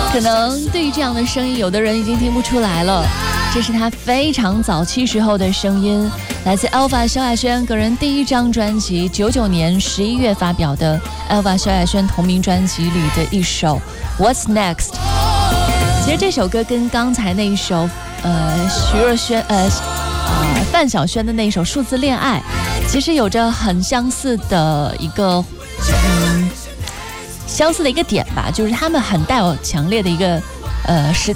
可能对于这样的声音，有的人已经听不出来了。这是他非常早期时候的声音，来自 Alpha 萧亚轩个人第一张专辑，99年11月发表的 Alpha 萧亚轩同名专辑里的一首 What's Next。 其实这首歌跟刚才那一首徐若瑄范晓萱的那一首数字恋爱，其实有着很相似的一个点吧，就是他们很带有强烈的一个时